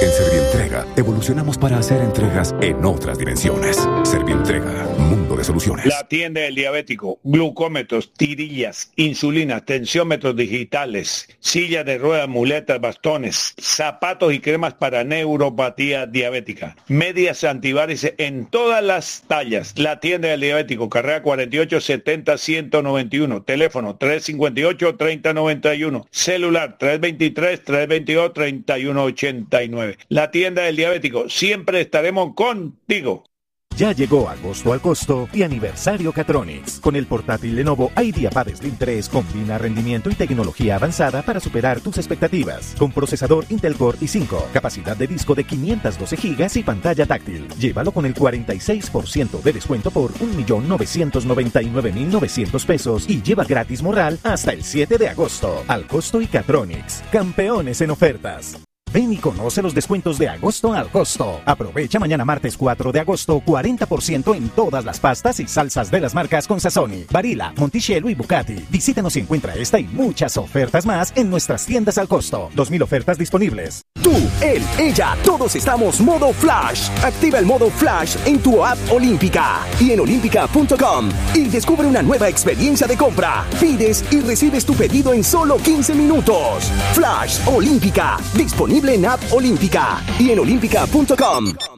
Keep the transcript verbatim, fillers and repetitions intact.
En Servientrega, evolucionamos para hacer entregas en otras dimensiones. Servientrega, mundo de soluciones. La tienda del diabético, glucómetros, tirillas, insulina, tensiómetros digitales, sillas de ruedas, muletas, bastones, zapatos y cremas para neuropatía diabética, medias antivarices en todas las tallas. La tienda del diabético, carrera cuarenta y ocho setenta ciento noventa y uno, teléfono tres cincuenta y ocho treinta noventa y uno, celular tres veintitrés trescientos veintidós treinta y uno ochenta y nueve. La tienda del diabético, siempre estaremos contigo. Ya llegó agosto al costo y aniversario Catronics. Con el portátil Lenovo IdeaPad Slim tres combina rendimiento y tecnología avanzada para superar tus expectativas. Con procesador Intel Core i cinco, capacidad de disco de quinientos doce gigas y pantalla táctil. Llévalo con el cuarenta y seis por ciento de descuento por un millón novecientos noventa y nueve mil novecientos pesos y lleva gratis moral hasta el siete de agosto. Al costo y Catronics, campeones en ofertas. Ven y conoce los descuentos de agosto al costo. Aprovecha mañana martes cuatro de agosto cuarenta por ciento en todas las pastas y salsas de las marcas Consazzoni, Barilla, Monticello y Bucati. Visítanos y encuentra esta y muchas ofertas más en nuestras tiendas al costo. dos mil ofertas disponibles. Tú, él, ella, todos estamos modo Flash. Activa el modo Flash en tu app Olímpica y en olímpica punto com y descubre una nueva experiencia de compra. Pides y recibes tu pedido en solo quince minutos. Flash Olímpica, disponible en app Olímpica y en olímpica punto com.